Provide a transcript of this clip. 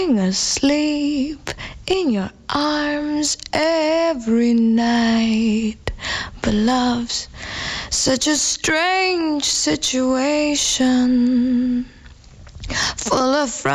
asleep in your arms every night. But love's such a strange situation, full of